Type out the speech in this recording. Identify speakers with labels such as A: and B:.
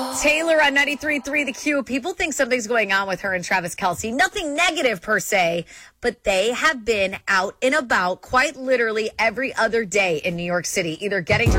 A: Taylor on 93.3 The Q. People think something's going on with her and Travis Kelce. Nothing negative per se, but they have been out and about quite literally every other day in New York City, either getting